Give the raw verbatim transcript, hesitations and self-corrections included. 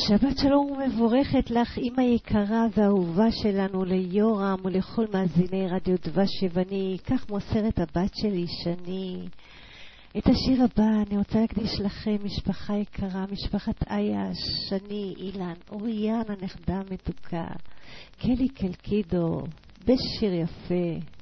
שבת שלום ומבורכת לך, אמא יקרה ואהובה שלנו, ליורם ולכל מאזיני רדיו דבש יווני. כך מוסרת הבת שלי שני. את השיר הבא אני רוצה להקדיש לכם, משפחה יקרה, משפחת איה, שני, אילן, אוריאן הנכדה המתוקה, קלי קלקידו, בשיר יפה.